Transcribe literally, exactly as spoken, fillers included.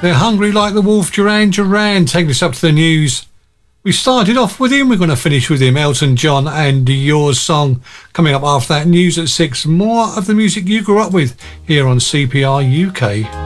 They're Hungry Like the Wolf, Duran Duran, taking us up to the news. We started off with him, we're going to finish with him, Elton John and Your Song. Coming up after that, news at six, more of the music you grew up with here on C P R U K.